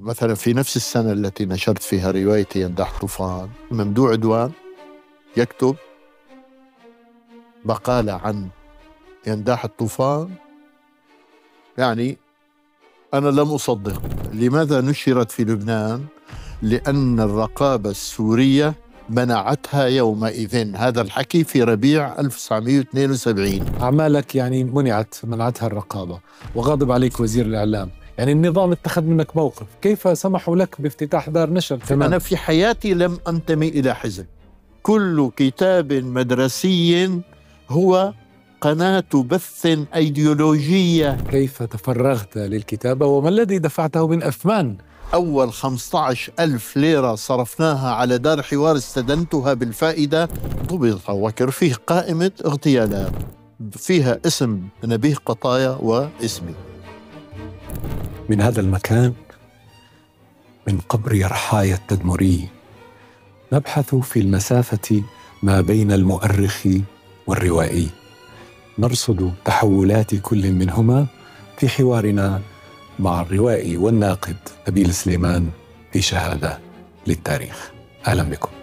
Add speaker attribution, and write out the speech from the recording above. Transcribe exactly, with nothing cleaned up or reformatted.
Speaker 1: مثلا في نفس السنة التي نشرت فيها روايتي ينداح طوفان، ممدوح عدوان يكتب مقالة عن ينداح الطوفان، يعني أنا لم أصدق. لماذا نشرت في لبنان؟ لأن الرقابة السورية منعتها يومئذ. هذا الحكي في ربيع ألف وتسعمئة واثنين وسبعين.
Speaker 2: أعمالك يعني منعت منعتها الرقابة، وغاضب عليك وزير الإعلام، يعني النظام اتخذ منك موقف. كيف سمحوا لك بافتتاح دار نشر كمان؟
Speaker 1: أنا في حياتي لم أنتمي إلى حزب. كل كتاب مدرسي هو قناة بث أيديولوجية.
Speaker 2: كيف تفرغت للكتابة وما الذي دفعته من أثمان؟
Speaker 1: أول خمسة عشر ألف ليرة صرفناها على دار حوار استدنتها بالفائدة. ضبط وكر فيه قائمة اغتيالات فيها اسم نبيه قطايا واسمي.
Speaker 2: من هذا المكان، من قبر يرحايا التدمري، نبحث في المسافة ما بين المؤرخ والروائي، نرصد تحولات كل منهما في حوارنا مع الروائي والناقد نبيل سليمان في شهادة للتاريخ. أهلا بكم.